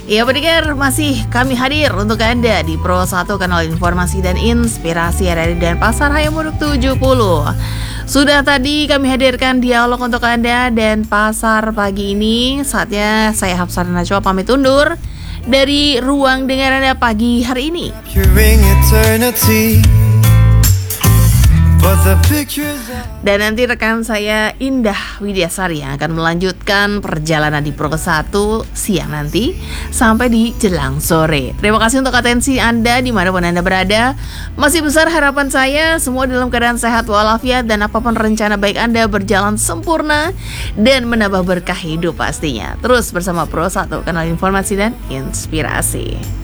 Ya pendengar, masih kami hadir untuk Anda di Pro 1 Kanal Informasi dan Inspirasi Radio dan Pasar Hayamuruk 70. Sudah tadi kami hadirkan dialog untuk Anda dan pasar pagi ini. Saatnya saya Hafsah Najwa pamit undur dari ruang dengar Anda pagi hari ini. Dan nanti rekan saya Indah Widyasari yang akan melanjutkan perjalanan di Pro 1 siang nanti sampai di jelang sore. Terima kasih untuk atensi Anda dimanapun Anda berada. Masih besar harapan saya semua dalam keadaan sehat walafiat dan apapun rencana baik Anda berjalan sempurna dan menambah berkah hidup pastinya. Terus bersama Pro 1 Kanal Informasi dan Inspirasi.